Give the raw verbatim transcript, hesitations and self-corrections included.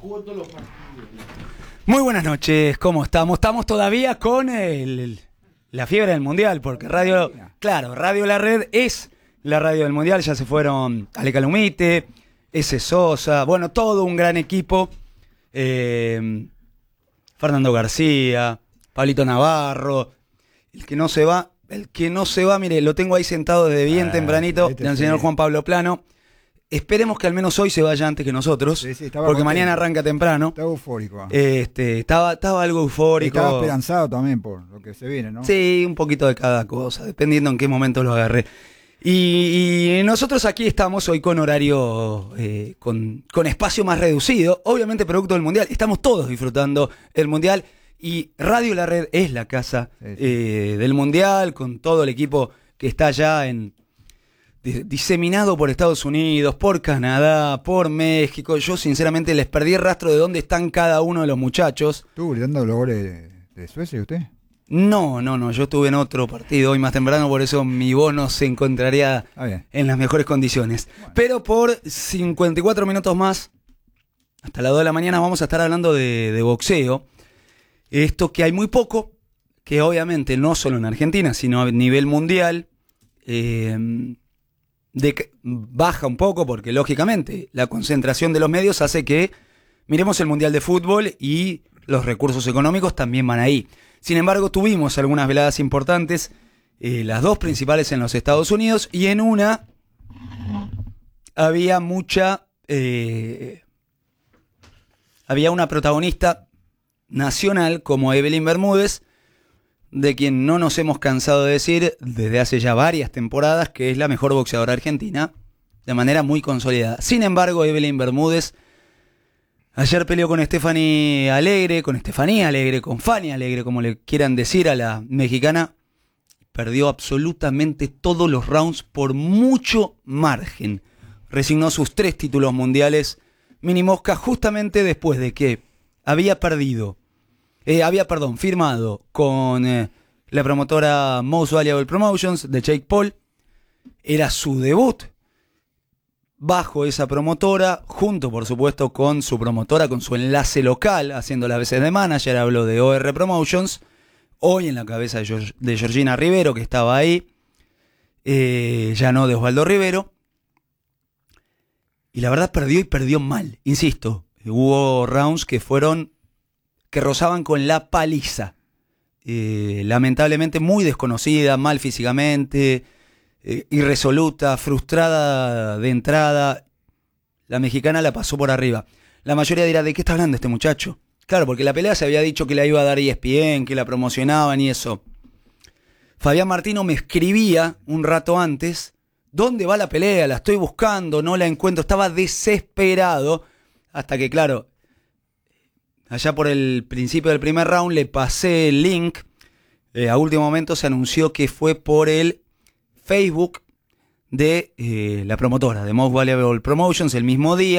jugó todos los partidos. Muy buenas noches, ¿cómo estamos? Estamos todavía con el, el- la fiebre del Mundial, porque Radio, claro, Radio La Red es la radio del Mundial. Ya se fueron Ale Calumite, ese Sosa, bueno, todo un gran equipo. Eh, Fernando García, Pablito Navarro, el que no se va, el que no se va, mire, lo tengo ahí sentado desde bien Ah, tempranito, este del señor sí. Juan Pablo Plano. Esperemos que al menos hoy se vaya antes que nosotros, Sí, sí, estaba porque contento. mañana arranca temprano. Estaba eufórico. Este, estaba, estaba algo eufórico. Estaba esperanzado también por lo que se viene, ¿no? Sí, un poquito de cada cosa, dependiendo en qué momento lo agarré. Y, y nosotros aquí estamos hoy con horario, eh, con, con espacio más reducido, obviamente producto del Mundial. Estamos todos disfrutando el Mundial y Radio La Red es la casa Sí, sí. eh, del Mundial, con todo el equipo que está allá en, di- diseminado por Estados Unidos, por Canadá, por México. Yo sinceramente les perdí el rastro de dónde están cada uno de los muchachos. ¿Estuvo gritando los goles de, de Suecia usted? No, no, no, yo estuve en otro partido hoy más temprano, por eso mi voz no se encontraría Ah, bien. en las mejores condiciones. Bueno. Pero por cincuenta y cuatro minutos más, hasta las dos de la mañana, vamos a estar hablando de, de boxeo. Esto que hay muy poco, que obviamente no solo en Argentina, sino a nivel mundial, eh, de, baja un poco porque lógicamente la concentración de los medios hace que miremos el Mundial de Fútbol y los recursos económicos también van ahí. Sin embargo, tuvimos algunas veladas importantes, eh, las dos principales en los Estados Unidos, y en una había mucha... eh, había una protagonista nacional como Evelyn Bermúdez, de quien no nos hemos cansado de decir desde hace ya varias temporadas que es la mejor boxeadora argentina, de manera muy consolidada. Sin embargo, Evelyn Bermúdez ayer peleó con Stephanie Alegre, con Estefanía Alegre, con Fanny Alegre, como le quieran decir a la mexicana. Perdió absolutamente todos los rounds por mucho margen. Resignó sus tres títulos mundiales Mini Mosca justamente después de que había perdido, eh, había, perdón, firmado con eh, la promotora Most Valuable Promotions de Jake Paul. Era su debut bajo esa promotora, junto por supuesto con su promotora, con su enlace local, haciendo las veces de manager. Hablo de O R Promotions, hoy en la cabeza de, Georg- de Georgina Rivero, que estaba ahí, eh, ya no de Osvaldo Rivero. Y la verdad perdió y perdió mal, insisto. Hubo rounds que fueron, que rozaban con la paliza. Eh, lamentablemente muy desconocida, mal físicamente, eh, irresoluta, frustrada de entrada. La mexicana la pasó por arriba. La mayoría dirá, ¿de qué está hablando este muchacho? Claro, porque la pelea se había dicho que la iba a dar E S P N, que la promocionaban y eso. Fabián Martino me escribía un rato antes: ¿dónde va la pelea? La estoy buscando, no la encuentro. Estaba desesperado. Hasta que, claro, allá por el principio del primer round le pasé el link. Eh, a último momento se anunció que fue por el Facebook de eh, la promotora, de Most Valuable Promotions, el mismo día.